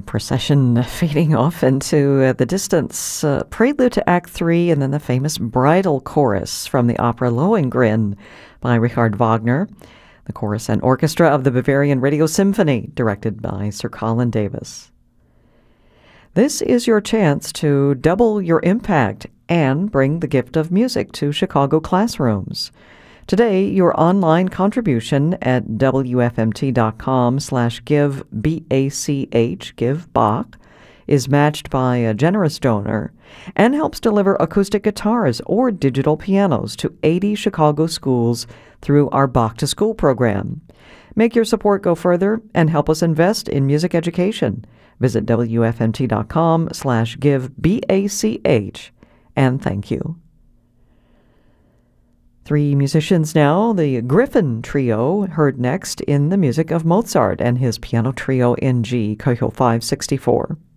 procession fading off into the distance. Prelude to Act 3, and then the famous bridal chorus from the opera Lohengrin by Richard Wagner. The chorus and orchestra of the Bavarian Radio Symphony, directed by Sir Colin Davis. This is your chance to double your impact and bring the gift of music to Chicago classrooms. Today, your online contribution at wfmt.com/give, B-A-C-H, give Bach, is matched by a generous donor and helps deliver acoustic guitars or digital pianos to 80 Chicago schools through our Bach to School program. Make your support go further and help us invest in music education. Visit wfmt.com/give, B-A-C-H, and thank you. Three musicians now, the Griffin Trio, heard next in the music of Mozart and his piano trio in G, Köchel 564.